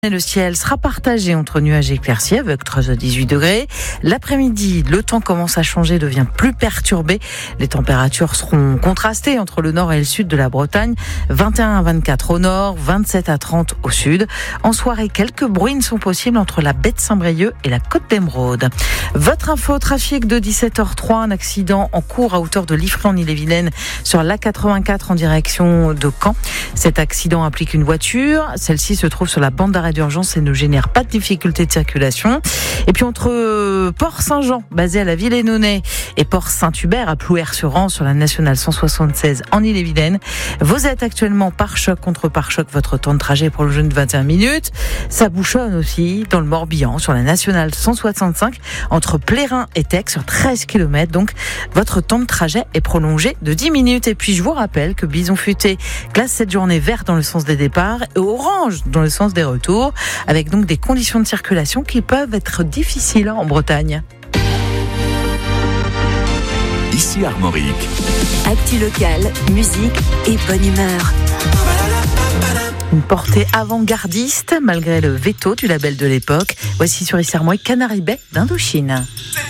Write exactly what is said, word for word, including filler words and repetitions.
Le ciel sera partagé entre nuages et éclaircies avec treize à dix-huit degrés. L'après-midi, le temps commence à changer, devient plus perturbé. Les températures seront contrastées entre le nord et le sud de la Bretagne. vingt et un à vingt-quatre au nord, vingt-sept à trente au sud. En soirée, quelques bruines sont possibles entre la baie de Saint-Brieuc et la côte d'Émeraude. Votre info trafic de dix-sept heures zéro trois, un accident en cours à hauteur de Liffré en Ille-et-Vilaine sur l'A quatre-vingt-quatre en direction de Caen. Cet accident implique une voiture. Celle-ci se trouve sur la bande d'arrêt d'urgence et ne génère pas de difficultés de circulation. Et puis entre Port-Saint-Jean, basé à la Ville-et-Nonay, et Port-Saint-Hubert à Plouer-sur-Rance sur la nationale cent soixante-seize en Ille-et-Vilaine, vous êtes actuellement pare-choc contre pare-choc. Votre temps de trajet est prolongé de vingt et une minutes. Ça bouchonne aussi dans le Morbihan sur la nationale cent soixante-cinq entre Plérin et Tex sur treize kilomètres. Donc votre temps de trajet est prolongé de dix minutes. Et puis je vous rappelle que Bison Futé classe cette journée verte dans le sens des départs et orange dans le sens des retours, avec donc des conditions de circulation qui peuvent être difficiles en Bretagne. Ici Armorique. Actu locale, musique et bonne humeur. Une portée avant-gardiste malgré le veto du label de l'époque. Voici sur Ici Armorique Canary Bay d'Indochine.